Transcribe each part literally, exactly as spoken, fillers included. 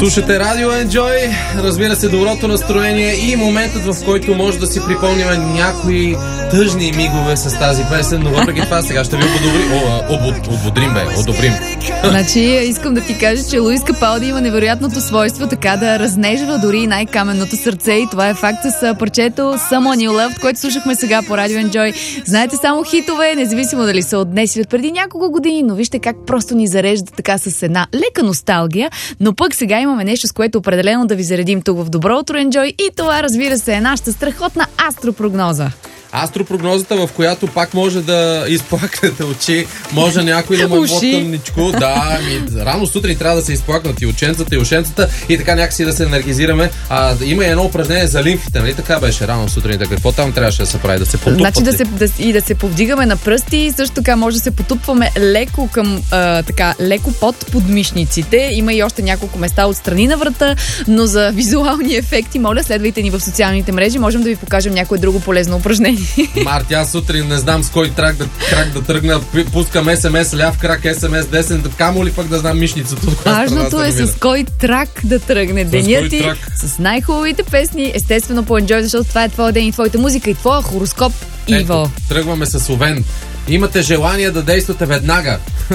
Слушате Радио Enjoy, разбира се, доброто настроение и моментът, в който може да си припомним някои тъжни мигове с тази песен, но въпреки това сега ще ви ободрим, ободрим, бе, одобрим. Значи, искам да ти кажа, че Луис Капалди има невероятното свойство така да разнежва дори най-каменното сърце и това е факт с парчето Someone You Loved, което слушахме сега по Радио Enjoy. Знаете само хитове, независимо дали са от днес или от преди няколко години, но вижте как просто ни зарежда така с една лека носталгия, но пък сега имаме нещо, с което определено да ви заредим тук в Добро утро, Enjoy, и това, разбира се, е нашата страхотна астропрогноза. Астропрогнозата, в която пак може да изплакнете очи, може някой да му е по-тъмничко. Да, ми, рано сутрин трябва да се изплакнат и оченцата, и ушенцата и така някакси да се енергизираме. А, има и едно упражнение за лимфите, нали така беше рано сутрин? Да, какво там трябваше да се прави? Да се потупвате? Значи да се, да, и да се повдигаме на пръсти, и също така може да се потупваме леко към а, така, леко под подмишниците. Има и още няколко места отстрани на врата, но за визуални ефекти, моля, следвайте ни в социалните мрежи. Можем да ви покажем някое друго полезно упражнение. Марти, аз сутрин не знам с кой трак да, крак да тръгна. Пускам ес ем ес ляв крак, ес ем ес десен, камо ли пък да знам мишницата. Важното е с кой трак да тръгне деня ти, с най-хубавите песни, естествено по Enjoy, защото това е твоя ден и твоята музика и твоя хороскоп, Иво. Ето, тръгваме с Овен. Имате желание да действате веднага.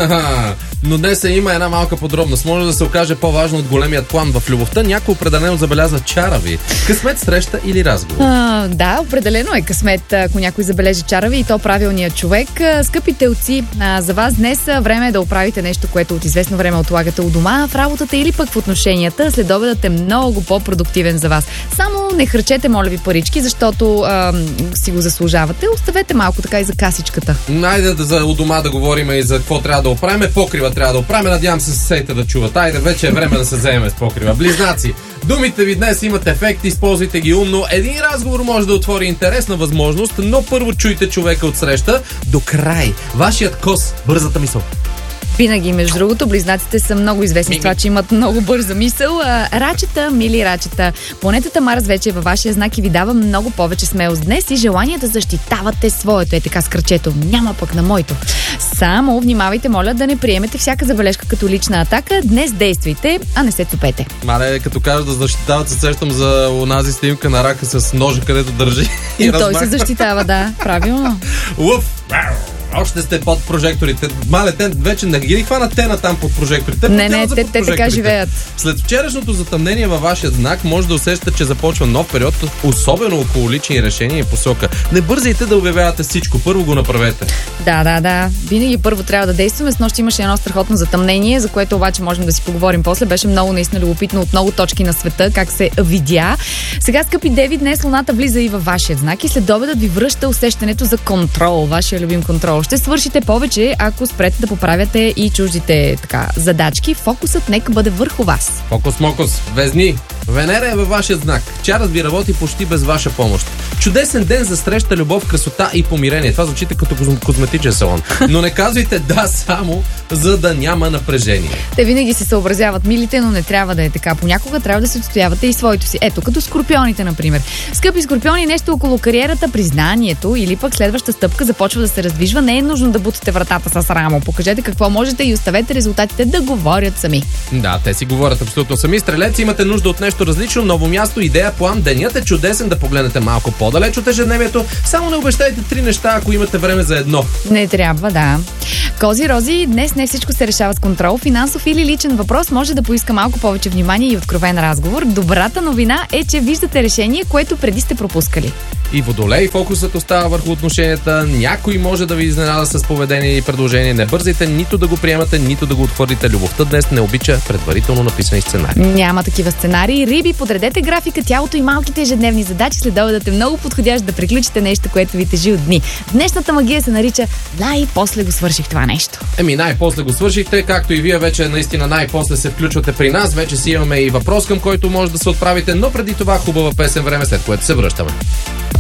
Но днес има една малка подробност. Може да се окаже по-важно от големият план в любовта. Някой определено забелязва чара ви. Късмет, среща или разговор? А, да, определено е късмет, ако някой забележи чара ви и то правилният човек. Скъпи телци, за вас днес време е да оправите нещо, което от известно време отлагате у дома, в работата или пък в отношенията. Следобедът е много по-продуктивен за вас. Само не хръчете, моля ви, парички, защото а, си го заслужавате. Оставете малко така и за касичката. Найде да за у дома да говорим и за какво трябва да оправим. Покрива трябва да оправим. Надявам се съседите да чуват. Айде, вече е време да се заеме с покрива. Близнаци, думите ви днес имат ефект, използвайте ги умно. Един разговор може да отвори интересна възможност, но първо чуйте човека от среща до край. Вашият кос, бързата мисъл. Винаги, между другото, близнаците са много известни с това, че имат много бърза мисъл. Рачета, мили рачета, планетата Марс вече е във вашия знак и ви дава много повече смелост днес и желание да защитавате своето. Е така с кръчето. Няма пък на моето. Само внимавайте, моля, да не приемете всяка забележка като лична атака. Днес действайте, а не се цупете. Мале, като кажа да защитават, се сещам за онази снимка на рака с ножа, където държи. И, и той се защитава, да. Правилно. Уф! Още сте под прожекторите. Мале, те вече не ги хванат те на там под прожекторите. Не, не, те, те така живеят. След вчерашното затъмнение във вашия знак може да усещате, че започва нов период, особено около лични решения и посока. Не бързайте да обявявате всичко. Първо го направете. Да, да, да. Винаги първо трябва да действаме. С нощ имаше едно страхотно затъмнение, за което обаче можем да си поговорим после. Беше много наистина любопитно от много точки на света, как се видя. Сега, скъпи деви, днес луната влиза и във вашия знак и след обедът ви връща усещането за контрол, вашия любим контрол. Ще свършите повече, ако спрете да поправяте и чуждите така задачки. Фокусът нека бъде върху вас. Фокус-мокус. Везни. Венера е във вашия знак. Чарът ви работи почти без ваша помощ. Чудесен ден за среща, любов, красота и помирение. Това звучите като козметичен салон. Но не казвайте да само, за да няма напрежение. Те винаги се съобразяват милите, но не трябва да е така. Понякога трябва да се отстоявате и своето си. Ето, като скорпионите, например. Скъпи скорпиони, нещо около кариерата, признанието или пък следваща стъпка започва да се раздвижва. Не е нужно да бутате вратата с рамо. Покажете какво можете и оставете резултатите да говорят сами. Да, те си говорят абсолютно сами. Стрелеци, имате нужда от нещо различно, ново място, идея, план. Денят е чудесен да погледнете малко по-далеч от ежедневието. Само не обещайте три неща, ако имате време за едно. Не трябва, да. Кози, рози, днес не всичко се решава с контрол. Финансов или личен въпрос може да поиска малко повече внимание и откровен разговор. Добрата новина е, че виждате решение, което преди сте пропускали. И Водолей, фокусът остава върху отношенията. Някой може да ви изненада с поведение и предложение. Не бързайте нито да го приемате, нито да го отхвърлите. Любовта днес не обича предварително написани сценарии. Няма такива сценарии. Риби, подредете графика, тялото и малките ежедневни задачи. Следобедът е много подходящ да приключите нещо, което ви тежи от дни. Днешната магия се нарича най-после го свърших това нещо. Еми, най-после го свършихте, както и вие вече наистина най-после се включвате при нас. Вече си имаме и въпрос, към който може да се отправите, но преди това хубава песен време, след което се връщаме.